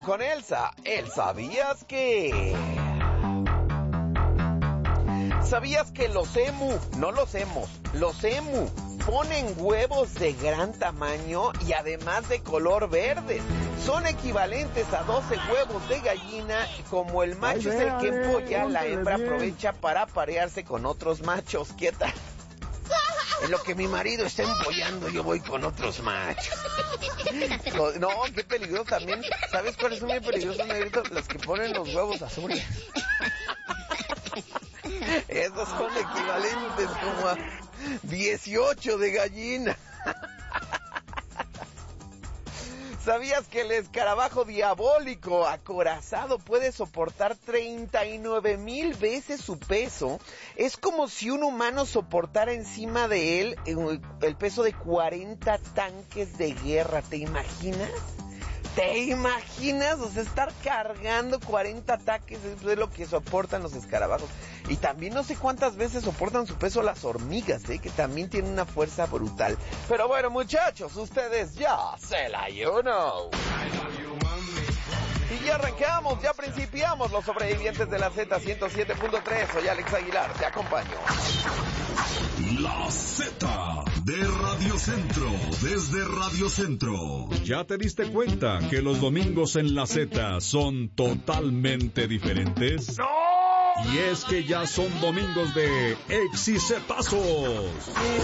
Con Elsa, ¿sabías que? ¿Sabías que los emu ponen huevos de gran tamaño y además de color verde? Son equivalentes a 12 huevos de gallina y como el macho es el que empolla, la hembra aprovecha para aparearse con otros machos. ¿Qué tal? En lo que mi marido está empollando, yo voy con otros machos. No, qué peligroso también. ¿Sabes cuáles son muy peligrosos, negrito? Los que ponen los huevos azules. Esos son equivalentes como a 18 de gallina. ¿Sabías que el escarabajo diabólico acorazado puede soportar 39,000 veces su peso? Es como si un humano soportara encima de él el peso de 40 tanques de guerra. ¿Te imaginas? ¿Te imaginas? O sea, estar cargando 40 ataques es lo que soportan los escarabajos. Y también no sé cuántas veces soportan su peso las hormigas, que también tienen una fuerza brutal. Pero bueno, muchachos, ustedes ya se la you know. Y ya arrancamos, ya principiamos los sobrevivientes de la Z107.3. Soy Alex Aguilar, te acompaño. La Z de Radio Centro, desde Radio Centro. ¿Ya te diste cuenta que los domingos en la Z son totalmente diferentes? ¡No! Y es que ya son domingos de exicetazos.